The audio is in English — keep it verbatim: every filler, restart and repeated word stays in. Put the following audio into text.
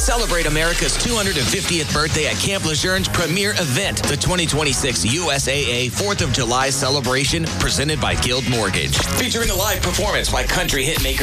Celebrate America's two hundred fiftieth birthday at Camp Lejeune's premier event, the twenty twenty-six U S A A fourth of July celebration, presented by Guild Mortgage. Featuring a live performance by country hitmaker